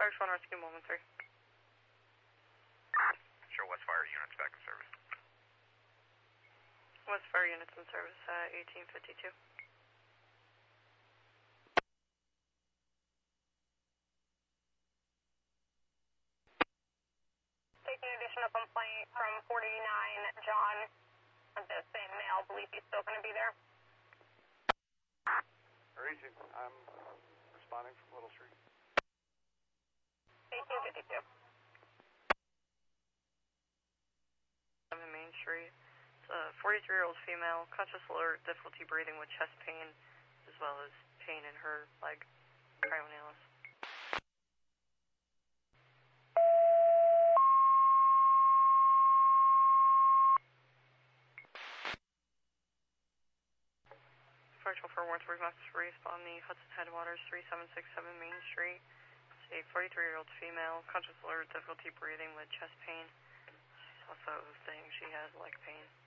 Fire Squad Rescue 113. Sure, West Fire units back in service. West Fire units in service at 1852. Taking additional complaint from 49 John, the same male, believe he's still going to be there. Easy, I'm responding from Little Street. 1852. Main Street. It's a 43-year-old female, conscious alert, difficulty breathing with chest pain, as well as pain in her leg, cryonealis. Fire 12 Warrensburg must respond the Hudson Headwaters 3767 Main Street. It's a 43-year-old female, conscious alert, difficulty breathing with chest pain. She's also saying she has leg pain.